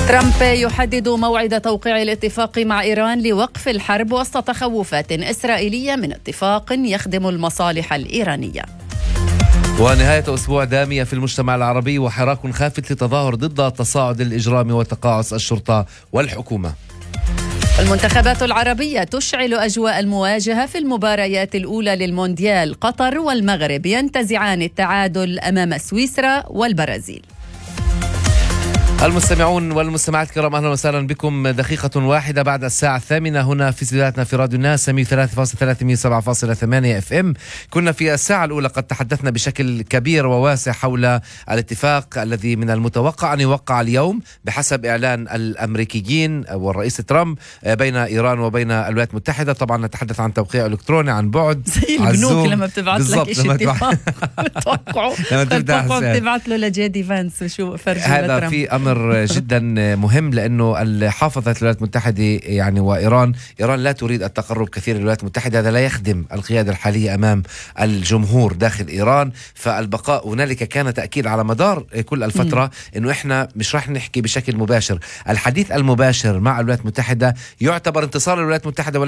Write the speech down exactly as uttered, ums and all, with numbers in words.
ترامب يحدد موعد توقيع الاتفاق مع إيران لوقف الحرب وسط تخوفات إسرائيلية من اتفاق يخدم المصالح الإيرانية. ونهاية أسبوع دامية في المجتمع العربي وحراك خافت لتظاهر ضد تصاعد الإجرام وتقاعس الشرطة والحكومة. المنتخبات العربية تشعل أجواء المواجهة في المباريات الأولى للمونديال. قطر والمغرب ينتزعان التعادل أمام سويسرا والبرازيل. المستمعون والمستمعات الكرام، أهلا وسهلا بكم. دقيقة واحدة بعد الساعة الثامنة هنا في استديوهاتنا في راديو الناس مية وثلاثة فاصلة ثلاثة مية وسبعة فاصلة ثمانية اف ام. كنا في الساعة الأولى قد تحدثنا بشكل كبير وواسع حول الاتفاق الذي من المتوقع أن يوقع اليوم بحسب إعلان الأمريكيين والرئيس ترامب بين إيران وبين الولايات المتحدة. طبعا نتحدث عن توقيع إلكتروني عن بعد زي البنوك لما بتبعت لك إشي اتفاق توقعوا بتبعت له لجيدي فانس وشو فرجي هذا في أمر جدا مهم، لأنه حافظت الولايات المتحدة يعني وإيران إيران لا تريد التقرب كثير للولايات المتحدة. هذا لا يخدم القيادة الحالية أمام الجمهور داخل إيران. فالبقاء هنالك كان تأكيد على مدار كل الفترة أنه إحنا مش راح نحكي بشكل مباشر. الحديث المباشر مع الولايات المتحدة يعتبر انتصار للولايات المتحدة